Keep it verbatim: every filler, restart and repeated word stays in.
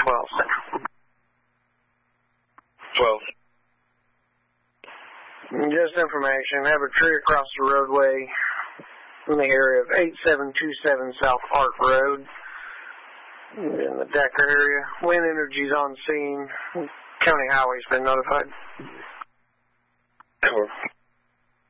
twelve Central. twelve. Just information, I have a tree across the roadway in the area of eight seven two seven South Park Road in the Decker area. Wind Energy's on scene. County Highway's been notified. Over.